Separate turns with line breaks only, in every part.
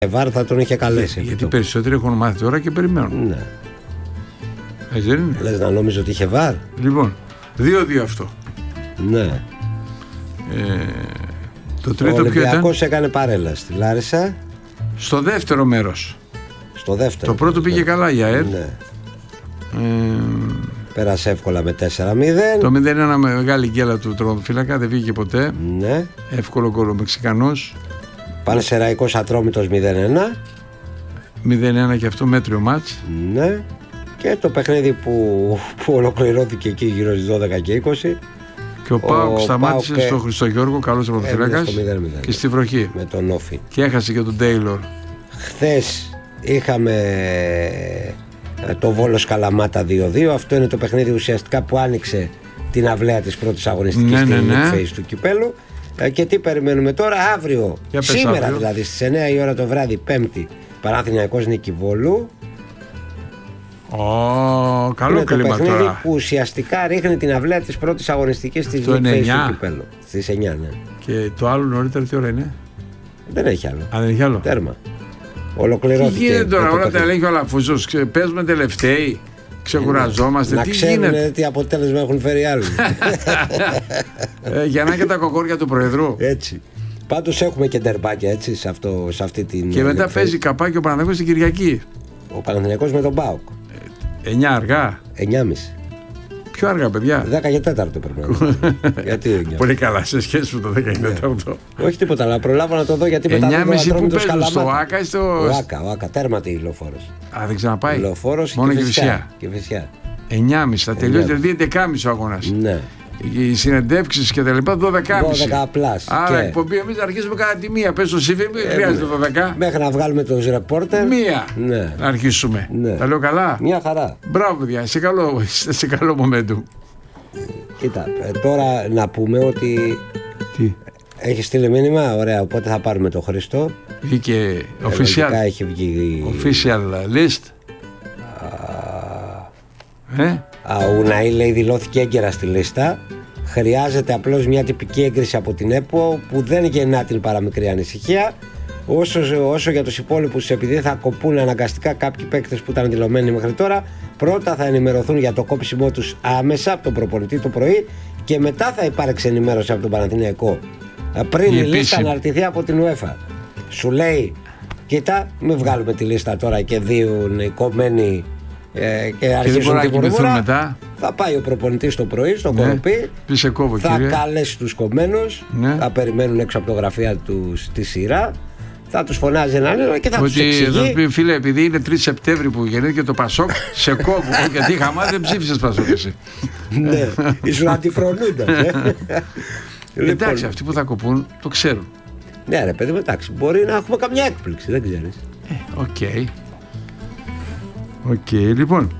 Βάρ θα τον είχε καλέσει.
Γιατί περισσότεροι έχουν μάθει τώρα και περιμένουν.
Ναι.
Έτσι δεν είναι?
Λες να νόμιζω ότι είχε βάρ.
Λοιπόν, 2-2 αυτό.
Ναι.
Το τρίτο
ο
ποιο ήταν?
Ολυμπιακός έκανε παρέλαση στη Λάρισα.
Στο δεύτερο μέρος.
Στο δεύτερο.
Το πρώτο πήγε καλά για ΑΕΛ.
Ναι. Πέρασε εύκολα με 4-0.
Το 0-1 μεγάλη γκέλα του τερματοφύλακα, δεν βγήκε ποτέ.
Ναι.
Εύκολο γκολ ο Μεξικανός.
Πανσεραϊκός Ατρόμητος 0-1.
0-1 και αυτό μέτριο μάτς.
Ναι. Και το παιχνίδι που ολοκληρώθηκε εκεί γύρω στις 12 και 20.
Και ο Πάοκ σταμάτησε στο Χριστογιώργο, καλός τερματοφύλακας, και στη βροχή.
Με τον Όφη.
Και έχασε και τον Τέιλορ.
Χθες είχαμε το Βόλος Καλαμάτα 2-2. Αυτό είναι το παιχνίδι ουσιαστικά που άνοιξε την αυλαία της πρώτης αγωνιστικής στην phase του κυπέλου. Και τι περιμένουμε τώρα? Αύριο, σήμερα αύριο. Δηλαδή στις 9 η ώρα το βράδυ, Πέμπτη, Παναθηναϊκός Νίκη Βόλου.
Καλό κλίμα τώρα.
Είναι το παιχνίδι που ουσιαστικά ρίχνει την αυλαία της πρώτης αγωνιστικής της phase του κυπέλου. Στις 9, ναι.
Και το άλλο νωρίτερα τι ώρα είναι?
Δεν έχει άλλο.
Δεν έχει άλλο.
Τέρμα. Ολοκληρώθηκε.
Τι γίνεται τώρα, όλα τα ελέγχει ο Αλαφούζος. Παίζουμε τελευταίοι. Ξεκουραζόμαστε.
Να
τι
ξέρουν
γίνεται?
τι αποτέλεσμα έχουν φέρει άλλοι.
Για να και τα κοκόρια του Προεδρού.
Έτσι. Πάντως έχουμε και ντερμπάκια έτσι σε αυτή την.
Και μετά παίζει καπάκι ο Παναθηναϊκός την Κυριακή.
Ο Παναθηναϊκός με τον ΠΑΟΚ.
9 αργά.
9.30.
Πιο αργά, παιδιά.
10 και 4 πρέπει να είναι. Γιατί 9.
Πολύ καλά σε σχέση με το 10 και 4.
Όχι τίποτα, αλλά προλάβω να το δω γιατί μετά.
9.30 που παίζουν στο ΆΚΑ ή στο.
Ο ΆΚΑ, τέρματι η Λεωφόρος.
Α, δεν ξαναπάει.
Λεωφόρος
μόνο
και
Κηφισιά. 9.30 θα τελειώσει, δηλαδή 11.30 ο αγώνας.
Ναι.
Οι συνεντεύξεις και τα λοιπά 12.30.
12 πλάς.
Άρα εκπομπή εμείς να αρχίσουμε κατά τη μία. Πες στο CV, χρειάζεται 12.
Μέχρι να βγάλουμε τους ρεπόρτερ.
Μία.
Ναι.
Να αρχίσουμε.
Ναι.
Τα λέω καλά.
Μια χαρά.
Μπράβο, παιδιά. Σε καλό momentum.
Κοίτα, τώρα να πούμε ότι.
Τι?
Έχει στείλει μήνυμα, ωραία. Οπότε θα πάρουμε το Χριστό.
Βγήκε official.
Έχει βγει.
Official list.
Ο Ουναή λέει δηλώθηκε έγκαιρα στη λίστα. Χρειάζεται απλώς μια τυπική έγκριση από την ΕΠΟ που δεν γεννά την παραμικρή ανησυχία. Όσο για τους υπόλοιπους, επειδή θα κοπούν αναγκαστικά κάποιοι παίκτες που ήταν δηλωμένοι μέχρι τώρα, πρώτα θα ενημερωθούν για το κόψιμό τους άμεσα από τον προπονητή το πρωί και μετά θα υπάρξει ενημέρωση από τον Παναθηναϊκό πριν η λίστα αναρτηθεί από την UEFA. Σου λέει, κοίτα, μην βγάλουμε τη λίστα τώρα και δύο κομμένοι και αρχίζουν την πορεία. Μετά θα πάει ο προπονητής το πρωί στο Κοροπή, θα καλέσει τους κομμένους, θα περιμένουν έξω από το γραφείο τους τη σειρά, θα τους φωνάζει έναν άλλο και θα τους εξηγεί.
Θα πει, φίλε, επειδή είναι 3 Σεπτέμβρη που γεννήθηκε το Πασόκ, σε κόβω. Γιατί χαμά δεν ψήφισες Πασόκ εσύ.
Ναι, ήσουν αντιφρονούντας.
Εντάξει, αυτοί που θα κοπούν το ξέρουν.
Ναι, ρε παιδί μου, εντάξει, μπορεί να έχουμε καμιά έκπληξη, δεν ξέρεις.
Οκ, λοιπόν.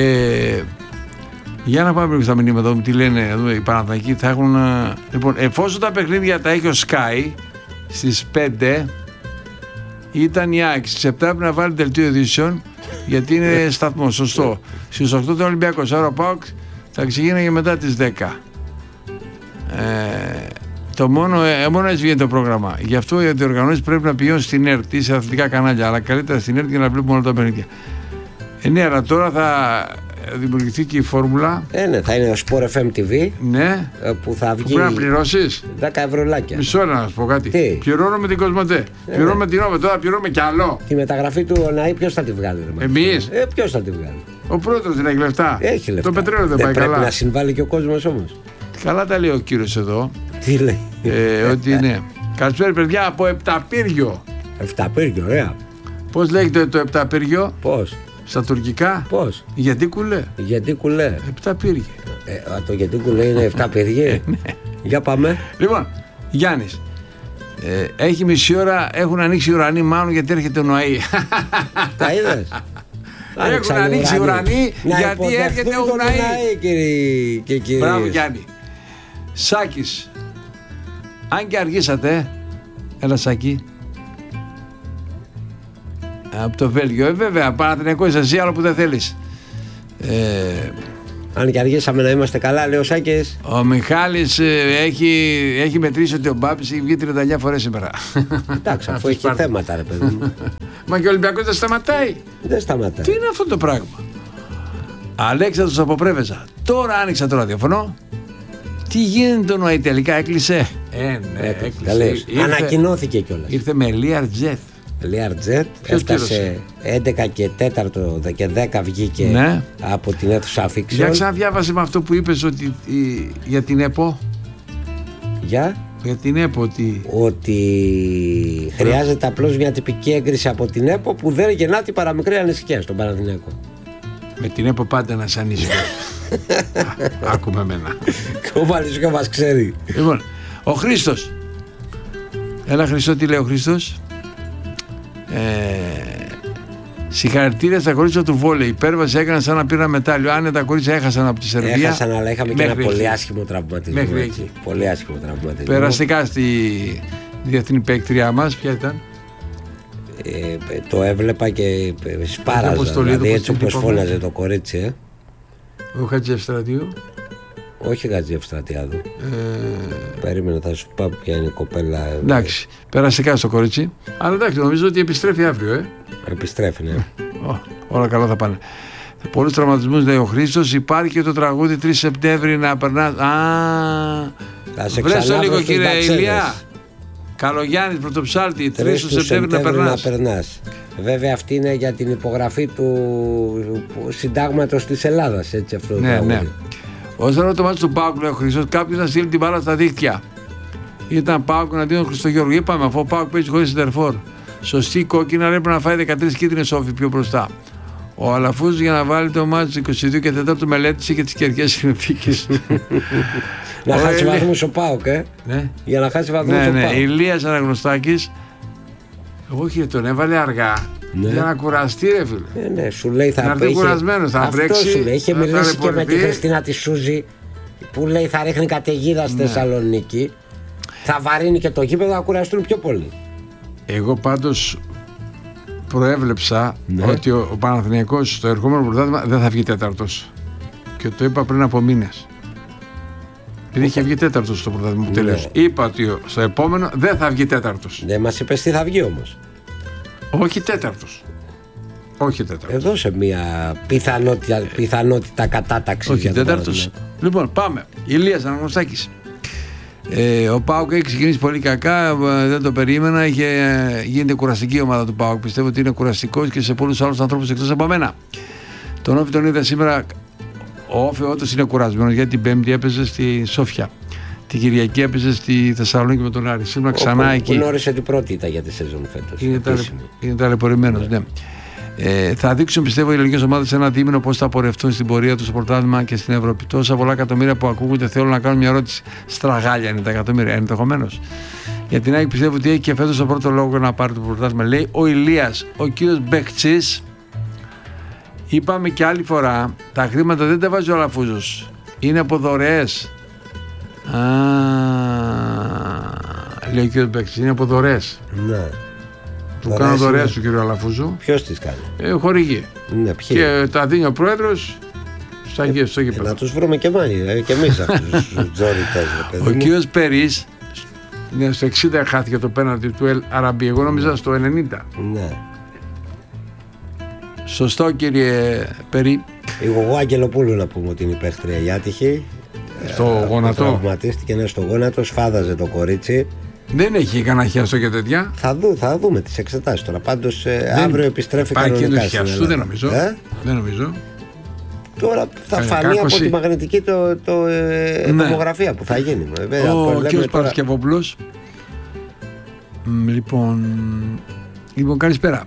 Για να πάμε στα μηνύματα εδώ, τι λένε εδώ οι Παναθηναϊκοί. Θα έχουν. Λοιπόν, εφόσον τα παιχνίδια τα έχει ο Sky στις 5, ήταν η ΑΕΚ. Στις 7 πρέπει να βάλει δελτίο ειδήσεων γιατί είναι σταθμό. Σωστό. Στις 8 το Ολυμπιακό. Άρα ο ΠΑΟΚ θα ξεκίναγε μετά τις 10. Μόνο έτσι βγαίνει το πρόγραμμα. Γι' αυτό οι διοργανώσεις πρέπει να πηγαίνουν στην ΕΡΤ ή σε αθλητικά κανάλια, αλλά καλύτερα στην ΕΡΤ για να βλέπουμε όλα τα παιχνίδια. Ναι, αλλά τώρα θα δημιουργηθεί και η φόρμουλα.
Ναι, θα είναι ο Sport FM TV.
Ναι.
Που θα βγει.
Που πρέπει να πληρώσεις
10 ευρώ.
Μισό να σου πω κάτι.
Τι?
Πληρώνω με την Κοσμοτέ. Πληρώνω με την Όβε. Τώρα πληρώνω κι άλλο.
Τη μεταγραφή του ΟΝΑΗ ποιος θα τη βγάλει?
Εμείς.
Ποιος θα τη βγάλει?
Ο πρόεδρος δεν έχει λεφτά.
Έχει λεφτά.
Το πετρέλαιο δεν πάει
πρέπει
καλά.
Να συμβάλλει και ο κόσμος όμως.
Καλά τα λέει ο κύριος εδώ.
Τι λέει?
Ότι είναι. Καλησπέρα, παιδιά, από Επταπύργιο.
Επταπύργιο, ωραία.
Πώς λέγεται το Επταπύργιο?
Πώς?
Στα τουρκικά.
Πώς?
Γιατί κουλέ.
Γιατί κουλέ.
Επταπύργια.
Το γιατί κουλέ είναι 7 πύργοι. Για πάμε.
Λοιπόν, Γιάννης. Έχει μισή ώρα, έχουν ανοίξει οι ουρανοί μάλλον γιατί έρχεται ο Νοαή.
Τα είδες?
Έχουν ανοίξει οι ουρανοί γιατί έρχεται ο Νοαή. Μπράβο Γιάννη. Σάκης. Αν και αργήσατε. Έλα Σάκη. Από το Βέλγιο. Βέβαια, Παναθηναϊκό είσαι εσύ, άλλο που δεν θέλεις.
Αν και αργήσαμε να είμαστε καλά, λέει ο Σάκης.
Ο Μιχάλης έχει μετρήσει ότι ο Μπάμπης έχει βγει 39 φορές σήμερα.
Εντάξει, αφού έχει θέματα, ρε παιδί μου.
Μα και ο Ολυμπιακός δεν σταματάει.
Δεν σταματάει.
Τι είναι αυτό το πράγμα. Αλέξανδρος από Πρέβεζα. Τώρα άνοιξα το ραδιοφωνό. Τι γίνεται το νοή, τελικά έκλεισε. Ναι, έκλεισε.
Ανακοινώθηκε κιόλας.
Ήρθε με Learjet.
Learjet έφτασε 11 και 4 και 10 βγήκε, ναι, από την αίθουσα αφήξεων.
Για ξαναδιάβασε με αυτό που είπες ότι, για την ΕΠΟ. Για την ΕΠΟ
ότι χρειάζεται απλώς μια τυπική έγκριση από την ΕΠΟ που δεν γεννά την παραμικρή ανησυχία στον Παναθηναϊκό.
Με την ΕΠΟ πάντα να σε ανήσυχος. Άκουμε εμένα.
Ο Βαλισσιό μας ξέρει.
Λοιπόν, ο Χρήστος. Έλα Χριστό, τι λέει ο Χρήστος. Συγχαρητήρια στα κορίτσια του βόλεϊ. Υπέρβαση έκαναν σαν να πήραν μετάλλιο. Αν τα κορίτσια έχασαν από τη Σερβία.
Έχασαν, αλλά είχαμε και ένα πολύ άσχημο τραυματισμό.
Μέχρι εκεί.
Πολύ άσχημο τραυματισμό.
Περαστικά στη διεθνή παίκτριά μας, ποια ήταν.
Το έβλεπα και σπάραζα. Δηλαδή έτσι όπως φώναζε το κορίτσι.
Ο Χατζηευστρατείου.
Όχι Χατζηευστρατιάδου. Περίμενα, θα σου πω ποια είναι η κοπέλα.
Εντάξει, περαστικά στο κορίτσι. Αλλά εντάξει, νομίζω ότι επιστρέφει αύριο.
Επιστρέφει, ναι.
Όλα καλά θα πάνε. Πολλούς τραυματισμούς, λέει ο Χρήστος. Υπάρχει και το τραγούδι 3 Σεπτέμβρη να περνάς. Βρες το λίγο, κύριε Ηλιά. Καλογιάννης, Πρωτοψάλτη, 3 Σεπτέμβρη να περνάς.
Βέβαια αυτή είναι για την υπογραφή του συντάγματος της Ελλάδας, έτσι αυτό το τραγούδι. Ναι.
Όσον αφορά το μάτι του ΠΑΟΚ, λέει ο Χρήστος, κάποιος να στείλει την μπάλα στα δίκτυα. Ήταν ΠΑΟΚ εναντίον Χριστογιώργου. Είπαμε, αφού ο ΠΑΟΚ παίζει χωρίς σεντερφόρ. Σωστή κόκκινα, πρέπει να φάει 13 κίτρινες όφοι πιο μπροστά. Ο Αλαφούζος για να βάλει το μάτι 22 και 4 μελέτησε και τις κερκές συνθήκες.
Να χάσει βαθμούς ο ΠΑΟΚ, ναι. Για να χάσει βαθμούς ο ΠΑΟΚ.
Ηλίας Αναγνωστάκης. Όχι, τον έβαλε αργά. Ναι. Για να κουραστεί, ρε φίλε.
Ναι, σου λέει θα
έρθει κουρασμένος, θα βρέξει.
Σου λέει, είχε μιλήσει και με τη Χριστίνα τη Σούζη που λέει θα ρίχνει καταιγίδα στη Θεσσαλονίκη. Θα βαρύνει και το γήπεδο, θα κουραστούν πιο πολύ. Εγώ
πάντως προέβλεψα ότι ο Παναθηναϊκός στο ερχόμενο πρωτάθλημα δεν θα βγει τέταρτος. Και το είπα πριν από μήνες. Επειδή είχε βγει τέταρτος στο πρωτάθλημα που τελείωσε. Είπα ότι στο επόμενο δεν θα βγει τέταρτος.
Δεν μας είπες τι θα βγει όμως.
Όχι τέταρτος.
Εδώ σε μια πιθανότητα κατάταξη.
Όχι τέταρτος. Λοιπόν, πάμε. Ηλίας Αναγνωστάκης. Ο ΠΑΟΚ έχει ξεκινήσει πολύ κακά. Δεν το περίμενα. Γίνεται κουραστική ομάδα του ΠΑΟΚ. Πιστεύω ότι είναι κουραστικός και σε πολλούς άλλους ανθρώπους εκτός από μένα. Τον Όφη τον είδα σήμερα. Ο Όφη όντως είναι κουρασμένος γιατί την Πέμπτη έπαιζε στη Σόφια. Την Κυριακή έπαιζε στη Θεσσαλονίκη με τον Άρη. Σήμερα ξανά εκεί.
Γνώρισε την πρώτη ήταν για τη σεζόν φέτος.
Είναι ταλαιπωρημένος, ναι. Θα δείξουν, πιστεύω, οι ελληνικές ομάδες σε ένα δίμηνο πώς θα πορευτούν στην πορεία του στο πρωτάθλημα και στην Ευρώπη. Τόσα πολλά εκατομμύρια που ακούγονται θέλουν να κάνουν μια ερώτηση. Στραγάλια είναι τα εκατομμύρια, ενδεχομένως. Για την ΑΕΚ πιστεύω ότι έχει και φέτος το πρώτο λόγο να πάρει το πρωτάθλημα. Λέει ο Ηλίας, ο κύριος Μπεκτσής. Είπαμε και άλλη φορά, τα χρήματα δεν τα βάζει ο Αλαφούζος. Είναι από δωρεές. Λέει ο κύριος Μπεκτσής, είναι από δωρεές.
Ναι.
Του κάνω δωρεές του κύριου Αλαφούζου.
Ποιος τις κάνει?
Χορηγεί.
Ναι,
και τα δίνει ο πρόεδρος στο γήπεδο.
Να τους βρούμε και εμείς αυτούς τους τζόριτες.
Ο κύριος Περής, στο 60 χάθηκε το πέναλτι του Ελ Αραμπί. Εγώ νόμιζα στο 90.
Ναι.
Σωστό, κύριε Περί.
Εγώ Αγγελοπούλου να πούμε ότι είναι υπέρτρια η άτυχη.
Στο γόνατο.
Τραυματίστηκε στο γόνατο, σφάδαζε το κορίτσι.
Δεν έχει κανένα χιαστό και τέτοια.
Θα δούμε τις εξετάσεις τώρα. Πάντως αύριο επιστρέφει κανονικά στην Ελλάδα.
Δεν νομίζω. Δεν νομίζω.
Τώρα θα φανεί από τη μαγνητική τομογραφία που θα γίνει.
Ο κ. Παρασκευόπουλος. Λοιπόν, καλησπέρα.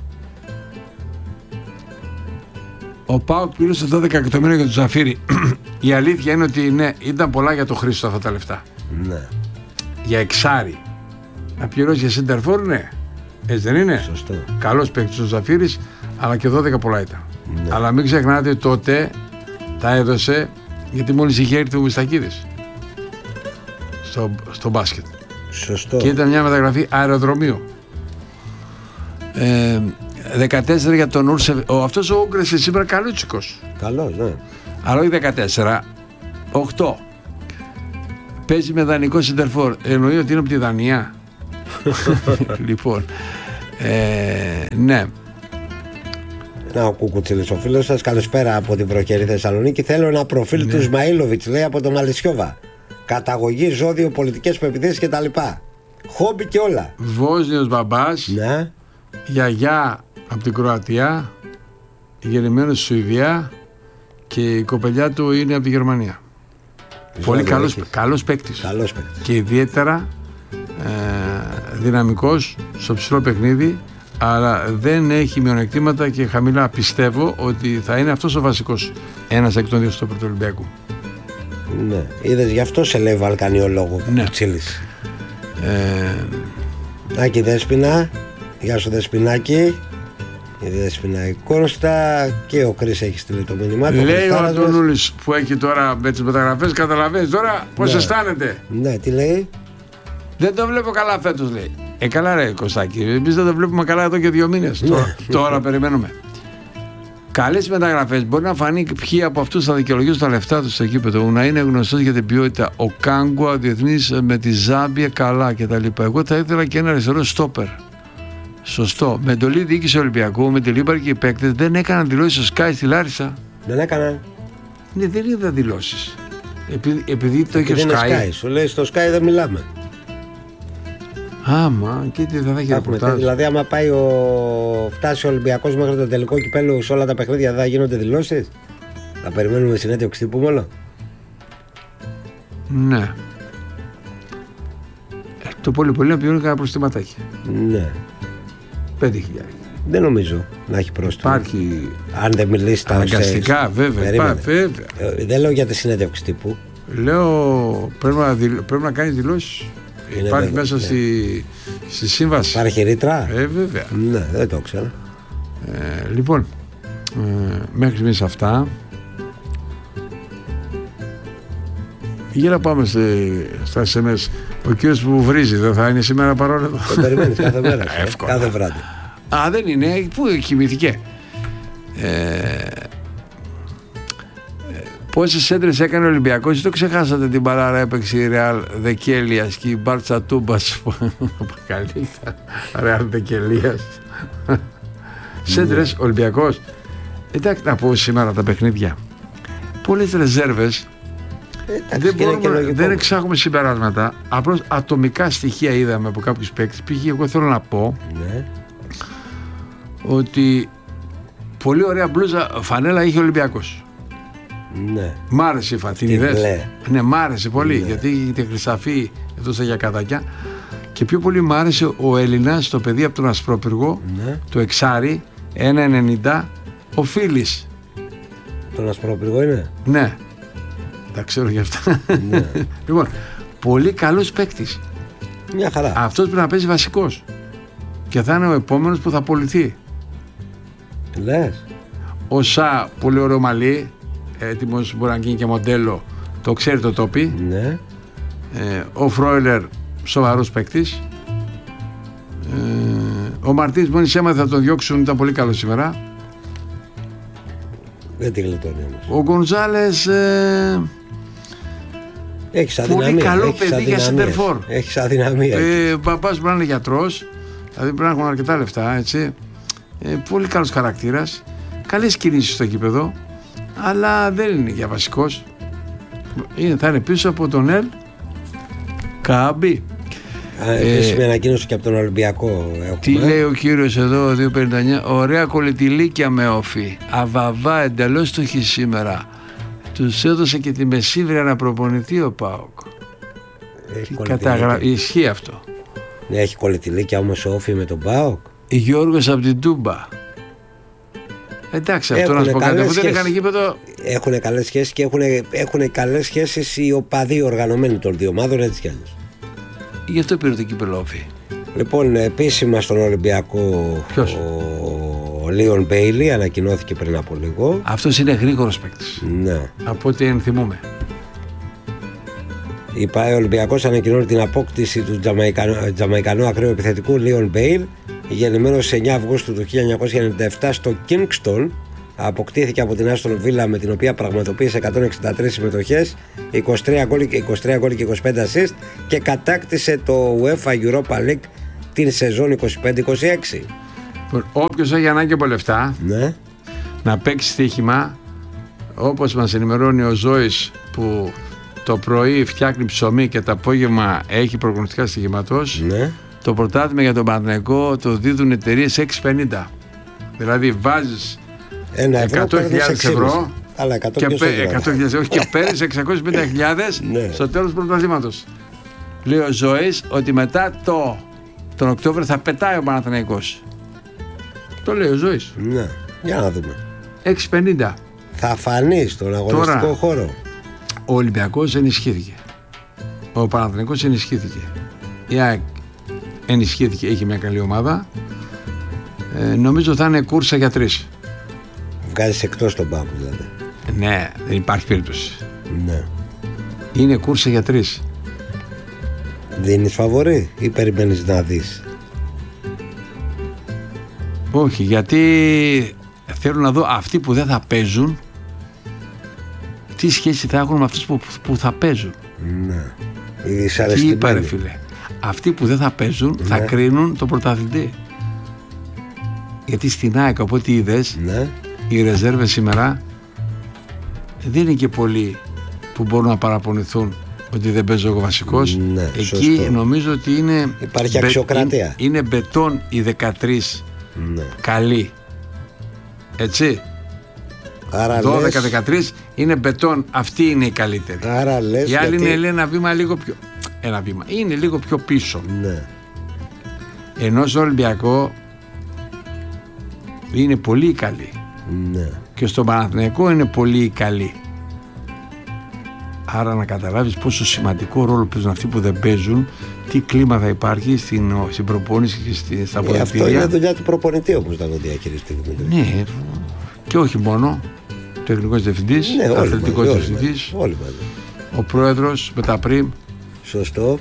Ο ΠΑΟΚ πλήρωσε 12 εκατομμύρια για τον Ζαφύρι. Η αλήθεια είναι ότι ναι, ήταν πολλά για τον Χρήστο αυτά τα λεφτά.
Ναι.
Για εξάρι. Να πληρώσει για σεντερφόρ, ναι. Έτσι δεν είναι?
Σωστό.
Καλός παίκτης ο Ζαφύρης, αλλά και 12 πολλά ήταν. Ναι. Αλλά μην ξεχνάτε τότε τα έδωσε γιατί μόλις είχε έρθει ο Μιστακίδης στο μπάσκετ.
Σωστό.
Και ήταν μια μεταγραφή αεροδρομίου. 14 για τον Ούρσεβ. Αυτός ο Ούγκρες σήμερα καλούτσικος.
Καλός, ναι.
Αλλά όχι 14, 8. Παίζει με δανεικό σεντερφόρ. Εννοεί ότι είναι από τη Δανία. Λοιπόν, ναι.
Να, ο Κουκουτσίλης, ο φίλος σας, καλησπέρα από την βροχερή Θεσσαλονίκη. Θέλω ένα προφίλ του Ισμαήλοβιτς, λέει, από το Μαλισιόβα. Καταγωγή, ζώδιο, πολιτικές πεποιθήσεις κτλ. Χόμπι και όλα.
Βόσνιος μπαμπάς.
Ναι.
Γιαγιά από την Κροατία. Γεννημένος στη Σουηδία. Και η κοπελιά του είναι από τη Γερμανία. Πολύ καλός παίκτης. Και ιδιαίτερα δυναμικός στο ψηλό παιχνίδι. Αλλά δεν έχει μειονεκτήματα και χαμηλά. Πιστεύω ότι θα είναι αυτός ο βασικός. Ένας εκ των δύο στο Πρωτοολυμπιακού.
Ναι. Είδες, γι' αυτό σε λέει βαλκανιολόγο.
Ναι.
Τσίλης. Άκη Δέσποινα. Γεια σου Δεσποινάκη. Η Δέσποινα η Κώστα. Και ο Κρίς έχει στείλει το μήνυμά του.
Λέει ο Αντωνούλης που έχει τώρα με τις μεταγραφές. Καταλαβαίνεις τώρα πώς αισθάνεται.
Ναι, τι λέει?
Δεν το βλέπω καλά φέτος, λέει. Καλά ρε Κωστάκη, εμείς δεν το βλέπουμε καλά εδώ και 2 μήνες. Τώρα περιμένουμε. Καλές μεταγραφές. Μπορεί να φανεί ποιοι από αυτούς θα δικαιολογήσουν τα λεφτά τους στο γήπεδο, να είναι γνωστός για την ποιότητα. Ο Κάγκουα, διεθνής με τη Ζάμπια, καλά κτλ. Εγώ θα ήθελα και ένα αριστερό στόπερ. Σωστό. Με εντολή διοίκηση Ολυμπιακού, με τη Λίμπαρ και οι παίκτες δεν έκαναν δηλώσεις στο Sky στη Λάρισα.
Δεν έκαναν.
Ναι, δεν είδα δηλώσεις. Επειδή το έχει ο
Sky. Σου λέει στο Sky δεν μιλάμε.
Άμα, και τι θα έχει ρεπορτάζ.
Δηλαδή, άμα φτάσει ο Ολυμπιακός μέχρι το τελικό κυπέλλου σε όλα τα παιχνίδια, δεν θα γίνονται δηλώσεις. Θα περιμένουμε συνέντευξη τύπου μόνο.
Ναι. Το πολύ να πληρώνει κανένα προστιματάκι.
Ναι.
5.000.
Δεν νομίζω να έχει πρόστιμο.
Υπάρχει.
Αν δεν μιλήσει τα
αναγκαστικά, βέβαια.
Δεν λέω για τη συνέντευξη τύπου.
Λέω πρέπει να κάνει δηλώσεις. Υπάρχει βέβαια, μέσα στη σύμβαση.
Υπάρχει ρήτρα.
Βέβαια.
Ναι, δεν το ξέρω.
Λοιπόν, μέχρι στιγμής αυτά. Για να πάμε στα SMS. Ο κύριος που βρίζει δεν θα είναι σήμερα παρόν εδώ?
Το περιμένεις κάθε μέρα. Κάθε βράδυ.
Α, δεν είναι. Πού κοιμήθηκε? Πόσες έντρες έκανε ο Ολυμπιακός? Το ξεχάσατε την παράρα έπαιξε η Ρεάλ Δεκέλιας και η Μπάρτσα Τούμπας. Καλύτερα. Ρεάλ Δεκέλιας. Σέντρες Ολυμπιακός. Εντάξει, να πω σήμερα τα παιχνίδια. Πολλές ρεζέρβες. Δεν εξάγουμε συμπεράσματα. Απλώς ατομικά στοιχεία είδαμε από κάποιους παίκτες. Π.χ. εγώ θέλω να πω ότι πολύ ωραία μπλούζα φανέλα είχε ο Ολυμπιακός.
Ναι.
Μ' άρεσε η φατινιδές. Ναι, μ' άρεσε πολύ, γιατί είχε χρυσαφή εδώ στα γιακαδάκια. Και πιο πολύ μ' άρεσε ο Έλληνας, το παιδί από τον Ασπρόπυργο, το εξάρι, 1,90, ο Φίλης.
Τον Ασπρόπυργο είναι?
Ναι. Τα ξέρω γι' αυτά. Ναι. Λοιπόν, πολύ καλός παίκτης.
Μια χαρά.
Αυτός πρέπει να παίζει βασικός. Και θα είναι ο επόμενος που θα απολυθεί.
Λες.
Ο Σα, πολύ ωραίο μαλλί, έτοιμος, μπορεί να γίνει και μοντέλο, το ξέρει το τόπι.
Ναι.
Ο Φρόιλερ, σοβαρός παίκτης. Ο Μαρτίνς μόλις έμαθε θα τον διώξουν, ήταν πολύ καλό σήμερα.
Δεν τη γλιτώνει όμως.
Ο Γκονζάλες
έχει αδυναμία.
Πολύ καλό παιδί για σεντερφόρ.
Έχει αδυναμία.
Παπάς μπορεί να είναι γιατρός, δηλαδή πρέπει να έχουν αρκετά λεφτά, έτσι. Πολύ καλός χαρακτήρας. Καλές κινήσεις στο γήπεδο, αλλά δεν είναι για βασικός. Θα είναι πίσω από τον Ελ Κάμπι.
Επίσημη ανακοίνωση και από τον Ολυμπιακό έχουμε.
Τι λέει ο κύριος εδώ, 259? Ωραία κολλητηλίκια με όφη. Αβαβά, εντελώς το έχει σήμερα. Τους έδωσε και τη μεσήβρια να προπονηθεί ο ΠΑΟΚ. Ισχύει αυτό.
Έχει κολλητηλίκια όμως ο όφη με τον ΠΑΟΚ.
Γιώργος από την Τούμπα. Εντάξει, αυτό να σου πω κάτι. Αφού δεν έκανε γήπεδο.
Έχουν καλές σχέσεις και έχουν καλές σχέσεις οι οπαδοί οργανωμένοι των δύο ομάδων, έτσι κι αλλιώς.
Γι' αυτό πήρε το κύπελλο όφη.
Λοιπόν, επίσημα στον Ολυμπιακό.
Ποιος?
Ο Λίον Μπέιλι ανακοινώθηκε πριν από λίγο.
Αυτός είναι γρήγορος παίκτης.
Ναι.
Από ό,τι ενθυμούμε.
Ο Ολυμπιακός ανακοινώνει την απόκτηση του Τζαμαϊκανού ακραίου επιθετικού Λίον Μπέιλ, γεννημένος 9 Αυγούστου του 1997 στο Kingston, Αποκτήθηκε από την Άστον Βίλα, με την οποία πραγματοποίησε 163 συμμετοχές, 23 γκολ και 25 assist, και κατάκτησε το UEFA Europa League την σεζόν 25-26.
Όποιος έχει ανάγκη από λεφτά,
Ναι.
να παίξει στοίχημα, όπως μας ενημερώνει ο Ζώης, που το πρωί φτιάχνει ψωμί και το απόγευμα έχει προγνωστικά στοιχήματος,
Ναι.
το πρωτάθλημα για τον Παναθηναϊκό το δίδουν εταιρείες 6,50. Δηλαδή βάζεις 100.000 ευρώ
αλλά 100
και,
και
και παίρνεις 650.000
Ναι.
στο τέλος του πρωταθλήματος. Λέει ο Ζώης ότι μετά τον Οκτώβριο θα πετάει ο Παναθηναϊκός. Το λέει ο Ζώης.
Ναι. Για να δούμε.
6,50.
Θα φανεί στον αγωνιστικό
Τώρα,
χώρο.
Ο Ολυμπιακός ενισχύθηκε. Ο Παναθηναϊκός ενισχύθηκε. Η ΑΕΚ ενισχύθηκε, έχει μια καλή ομάδα. Νομίζω θα είναι κούρσα για 3.
Βγάζεις εκτός τον πάγκο δηλαδή.
Ναι, δεν υπάρχει περίπτωση.
Ναι.
Είναι κούρσα για 3.
Δίνεις φαβορί ή περιμένεις να δεις?
Όχι, γιατί θέλω να δω αυτοί που δεν θα παίζουν τι σχέση θα έχουν με αυτούς που θα παίζουν.
Ναι. Οι
Τι
δυσαρεστημένοι.
είπα, ρε φίλε. Αυτοί που δεν θα παίζουν θα
Ναι.
κρίνουν τον πρωταθλητή. Γιατί στην ΑΕΚ, από ό,τι είδες,
Ναι.
οι ρεζέρβες σήμερα δεν είναι και πολλοί που μπορούν να παραπονηθούν ότι δεν παίζω εγώ βασικός.
Ναι,
εκεί
σωστό.
νομίζω ότι είναι
Υπάρχει αξιοκρατία.
είναι μπετόν οι 13
Ναι.
καλοί. Έτσι.
Άρα
12-13 είναι μπετόν, αυτοί είναι οι καλύτεροι.
Άρα λες
Οι άλλοι
γιατί...
είναι ένα βήμα λίγο πιο. Ένα βήμα. Είναι λίγο πιο πίσω.
Ναι.
Ενώ στο Ολυμπιακό είναι πολύ καλοί.
Ναι.
Και στο Παναθηναϊκό είναι πολύ καλοί. Άρα να καταλάβεις πόσο σημαντικό ρόλο παίζουν αυτοί που δεν παίζουν, τι κλίμα θα υπάρχει στην προπόνηση και στα
Αυτό είναι
ποδητήρια.
δουλειά του προπονητή όμως να το διαχειριστεί.
Ναι, και όχι μόνο. Τεχνικός διευθυντής,
Ναι, όλοι
αθλητικός
μαζί,
διευθυντής,
όλοι μαζί.
ο πρόεδρος με τα πριμ.
Σωστό.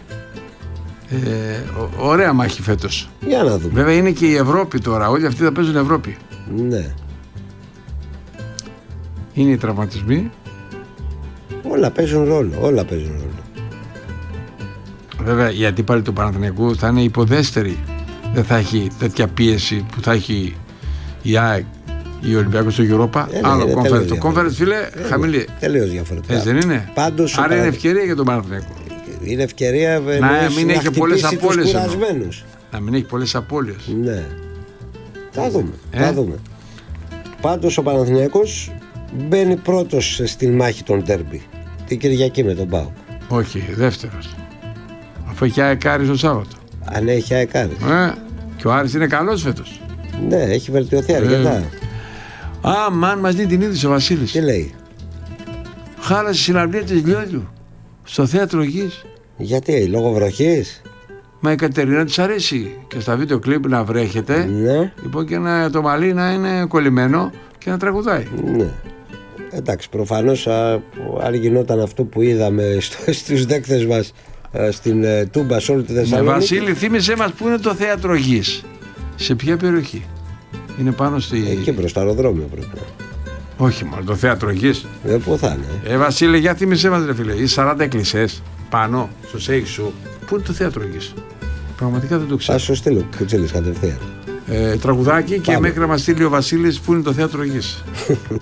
Ωραία μάχη φέτος.
Για να δούμε.
Βέβαια είναι και η Ευρώπη τώρα. Όλοι αυτοί θα παίζουν Ευρώπη.
Ναι.
Είναι οι τραυματισμοί.
Όλα παίζουν ρόλο. Όλα παίζουν ρόλο.
Βέβαια οι αντίπαλοι του Παναθηναϊκού θα είναι υποδέστεροι. Δεν θα έχει τέτοια πίεση που θα έχει η ΑΕΚ ή ο Ολυμπιακός στο Europa.
Ναι,
Άλλο
είναι
conference.
τελείως
Το conference, φίλε, χαμηλή.
Τελείως διαφορετικά.
Έτσι δεν είναι.
Πάντως,
άρα είναι ευκαιρία για τον Παναθηναϊκό.
Είναι ευκαιρία
μην έχει πολλές απώλειες.
κουρασμένους.
Να μην έχει πολλές απώλειες.
Ναι. Θα δούμε. Θα δούμε. Πάντως ο Παναθηναϊκός μπαίνει πρώτος στην μάχη των ντέρμπι. Την Κυριακή με τον ΠΑΟΚ.
Όχι, δεύτερος. Αφού έχει ΑΕΚ Άρης το Σάββατο.
Αν έχει ΑΕΚ Άρης.
Και ο Άρης είναι καλός φέτος.
Ναι, έχει βελτιωθεί αρκετά.
Μαν μας δίνει την είδηση ο Βασίλης.
Τι λέει?
Χάλασε η συναυλία της Λιόλιου στο θέατρο Γης.
Γιατί, λόγω βροχής?
Μα η Κατερίνα της αρέσει και στα βίντεο κλιπ να βρέχεται.
Ναι.
Λοιπόν, και το μαλλί να είναι κολλημένο και να τραγουδάει.
Ναι. Εντάξει, προφανώς αν γινόταν αυτό που είδαμε στους δέκτες μας στην Τούμπα, σε όλη τη Θεσσαλονίκη.
Βασίλη, θύμισέ μας πού είναι το θέατρο Γης. Σε ποια περιοχή? Είναι πάνω στη...
Εκεί προς το αεροδρόμιο πρέπει να.
Όχι μόνο το θέατρο Γης.
Πού θα είναι.
Βασίλη, για θύμισέ μας, ρε φίλε. Οι 40 εκκλησίες πάνω στο Σέιχ Σου. Πού είναι το θέατρο Γης? Πραγματικά δεν το ξέρω.
Θα σου στείλω κουτσίλης κατευθείαν.
Τραγουδάκι και
Πάμε.
μέχρι να μας στείλει ο Βασίλης πού είναι το θέατρο Γης.